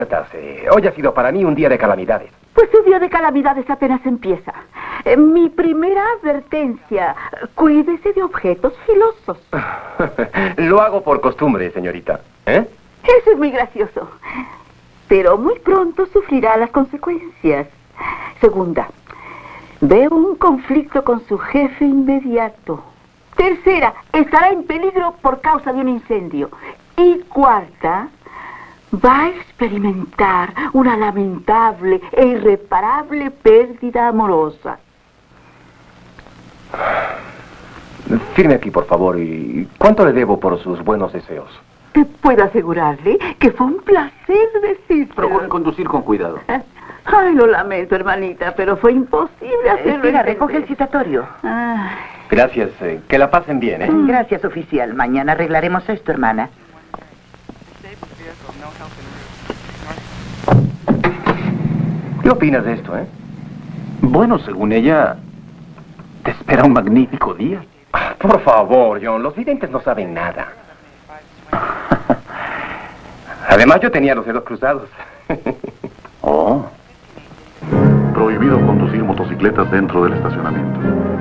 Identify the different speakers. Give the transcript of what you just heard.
Speaker 1: Hoy ha sido para mí un día de calamidades.
Speaker 2: Pues su día de calamidades apenas empieza. Mi primera advertencia, cuídese de objetos filosos.
Speaker 1: Lo hago por costumbre, señorita.
Speaker 2: Eso es muy gracioso. Pero muy pronto sufrirá las consecuencias. Segunda, veo un conflicto con su jefe inmediato. Tercera, estará en peligro por causa de un incendio. Y cuarta, va a experimentar una lamentable e irreparable pérdida amorosa.
Speaker 1: Firme aquí, por favor. ¿Y cuánto le debo por sus buenos deseos?
Speaker 2: Te puedo asegurarle que fue un placer decírselo.
Speaker 3: Procure conducir con cuidado.
Speaker 2: Ay, lo lamento, hermanita, pero fue imposible hacerlo.
Speaker 4: Espera, recoge el citatorio.
Speaker 1: Gracias. Que la pasen bien,
Speaker 4: Gracias, oficial. Mañana arreglaremos esto, hermana.
Speaker 1: ¿Qué opinas de esto,
Speaker 3: Bueno, según ella, te espera un magnífico día.
Speaker 1: Por favor, John, los videntes no saben nada. Además, yo tenía los dedos cruzados.
Speaker 5: Prohibido conducir motocicletas dentro del estacionamiento.